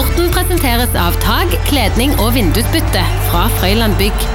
Sporten presenteres av tag, kledning og vindusbytte fra Frøyland Bygg.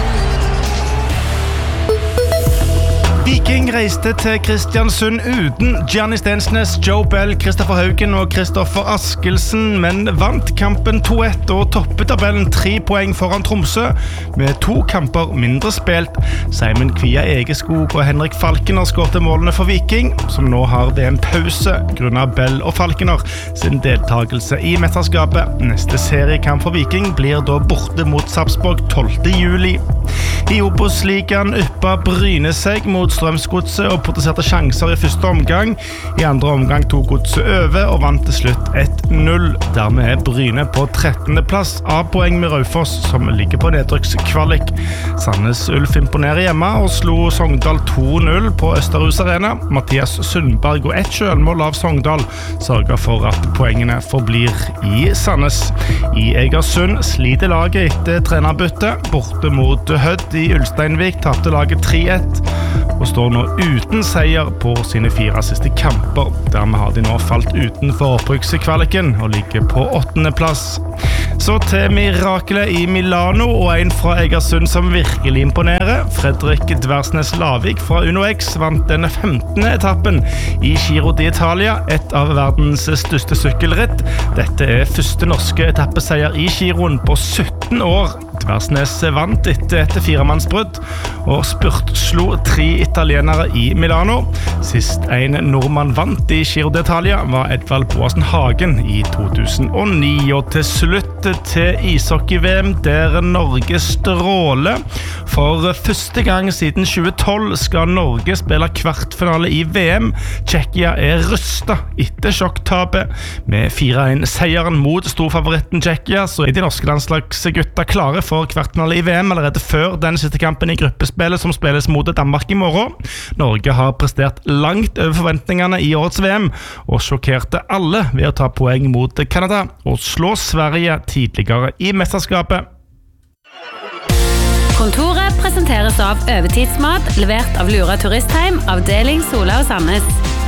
Viking reiste til Kristiansund uten Gianni Stensnes, Joe Bell, Kristoffer Haugen og Kristoffer Askelsen, men vant kampen 2-1 og toppet tabellen 3 poeng foran Tromsø, med 2 kamper mindre spilt. Simon Kvia Egeskog og Henrik Falkener skårte målene for Viking, som nå har VM-pause grunnet Bell og Falkener sin deltagelse i mesterskapet. Neste seriekamp for Viking blir da borte mot Sarpsborg 12. juli. I Obos-ligaen yppa Bryne seg mot Strømsgodset og produserte sjanser i første omgang. I andre omgang tok Godset over og vant til slutt 1-0. Dermed er Bryne på 13. plass av poeng med Raufoss, som ligger på nedrykkskvalik. Sandnes Ulf imponerer hjemme og slo Sogndal 2-0 på Østerhus Arena. Mathias Sundberg og ett selvmål av Sogndal sørger for at poengene forblir i Sandnes. I Egersund sliter laget etter trenerbytte. Borte mot Hødd i Ulsteinvik tapte laget 3-1 og står nå uten seier på sine 4 siste kamper. Dermed har de nå falt utenfor opprykkskvaliken og ligger på 8. plass. Så til mirakelet i Milano og en fra Egersund som virkelig imponerer. Fredrik Dversnes Lavik fra Uno X vant den 15. etappen i Giro d'Italia, et av verdens største sykkelritt. Dette er første norske etappeseier i Giroen på 17 år. Dversnes vant etter et 4-mannsbrudd og slo 3 italienere i Milano. Sist en nordmann vant i Giro d'Italia var Edvald Boasen Hagen i 2009. Og til slutt til ishockey-VM der Norge stråler. For første gang siden 2012 skal Norge spille kvartfinale i VM. Tsjekkia er rystet etter sjokktapet. Med 4-1-seieren mot storfavoritten Tsjekkia så er de norske landslagsgutta klare for kvartfinale i VM allerede før den siste kampen i gruppespillet som spilles mot Danmark i morgen. Norge har prestert langt over forventningene i årets VM og sjokkerte alle ved å ta poeng mot Kanada og slå Sverige tidligere i mesterskapet. Kontoret presenteres av Øvetidsmat, levert av Lura Turistheim, avdeling Sola og Sandnes.